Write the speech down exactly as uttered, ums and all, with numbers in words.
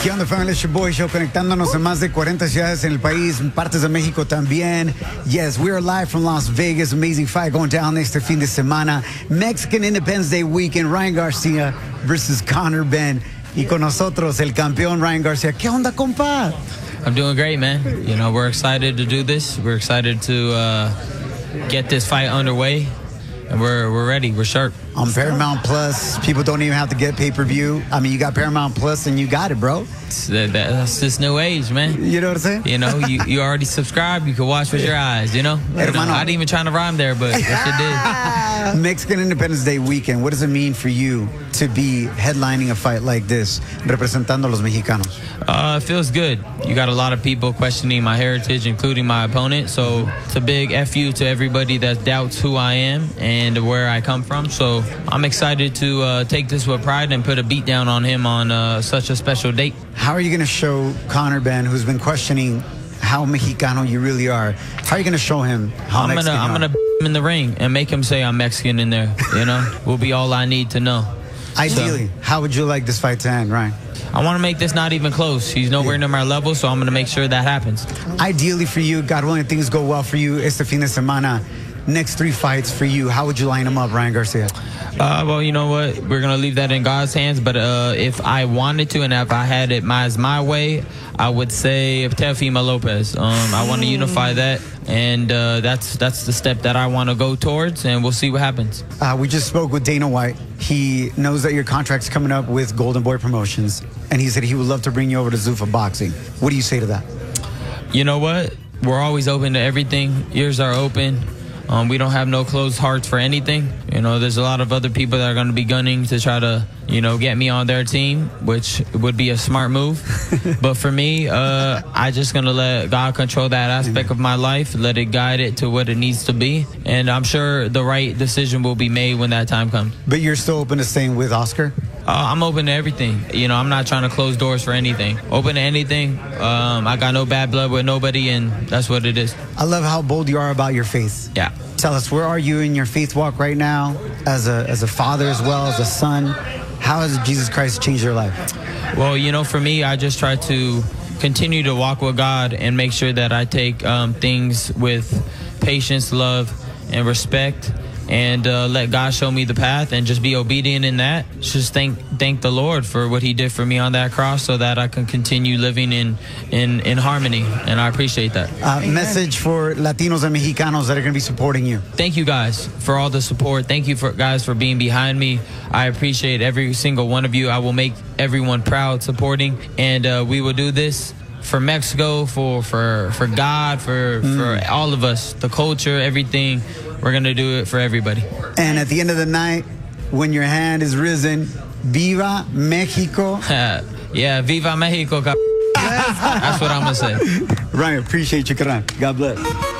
¿Qué onda, familia? It's your boy Show, conectándonos en más de cuarenta ciudades en el país, en partes de México también. Yes, we are live from Las Vegas. Amazing fight going down este fin de semana. Mexican Independence Day weekend. Ryan Garcia versus Conor Benn. Y con nosotros, el campeón Ryan Garcia. ¿Qué onda, compa? I'm doing great, man. You know, we're excited to do this. We're excited to uh, get this fight underway. And we're, we're ready. We're sharp. On Paramount Plus, people don't even have to get pay-per-view. I mean, you got Paramount Plus and you got it, bro. That, that's this new age, man. You know what I'm saying? You know, you, you already subscribed. You can watch with your eyes, you know? Hermano. Not even trying to rhyme there, but that shit did. Mexican Independence Day weekend, what does it mean for you to be headlining a fight like this, representando a los mexicanos? Uh, it feels good. You got a lot of people questioning my heritage, including my opponent. So it's a big F you to everybody that doubts who I am and where I come from. So I'm excited to uh, take this with pride and put a beat down on him on uh, such a special date. How are you going to show Conor Benn, who's been questioning how Mexicano you really are, how are you going to show him how I'm Mexican gonna, I'm you are? gonna him in the ring and make him say I'm Mexican in there, you know? Will be all I need to know. Ideally, So, how would you like this fight to end, Ryan? I want to make this not even close. He's nowhere near my level, so I'm going to make sure that happens. Ideally for you, God willing, things go well for you, este fin de semana, next three fights for you, how would you line them up, Ryan Garcia? Uh, well, you know what? We're going to leave that in God's hands. But uh, if I wanted to and if I had it my, my way, I would say Teofimo Lopez. Um, I want to unify that. And uh, that's that's the step that I want to go towards. And we'll see what happens. Uh, we just spoke with Dana White. He knows that your contract's coming up with Golden Boy Promotions. And he said he would love to bring you over to Zuffa Boxing. What do you say to that? You know what? We're always open to everything. Ears are open. Um, we don't have no closed hearts for anything. You know, there's a lot of other people that are going to be gunning to try to, you know, get me on their team, which would be a smart move. But for me, uh, I just going to let God control that aspect of my life, let it guide it to what it needs to be. And I'm sure the right decision will be made when that time comes. But you're still open to staying with Oscar? Uh, I'm open to everything. You know, I'm not trying to close doors for anything. Open to anything. Um, I got no bad blood with nobody, and that's what it is. I love how bold you are about your faith. Yeah. Tell us, where are you in your faith walk right now, as a as a father as well as a son? How has Jesus Christ changed your life? Well, you know, for me, I just try to continue to walk with God and make sure that I take um, things with patience, love, and respect, and uh, let God show me the path and just be obedient in that. Just thank thank the Lord for what he did for me on that cross so that I can continue living in in, in harmony, and I appreciate that. Uh, message for Latinos and Mexicanos that are going to be supporting you. Thank you guys for all the support. Thank you for guys for being behind me. I appreciate every single one of you. I will make everyone proud supporting, and uh, we will do this for Mexico, for for for God, for mm. for all of us, the culture, everything. We're going to do it for everybody. And at the end of the night, when your hand is risen, Viva Mexico. Yeah, Viva Mexico. That's what I'm going to say. Ryan, appreciate you, carnal. God bless.